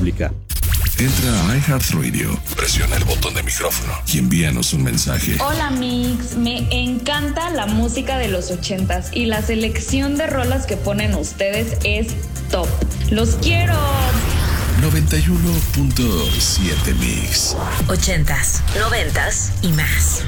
República. Entra a iHeartRadio, presiona el botón de micrófono y envíanos un mensaje. Hola Mix, me encanta la música de los 80s y la selección de rolas que ponen ustedes es top. ¡Los quiero! 91.7 Mix. 80s, 90s y más.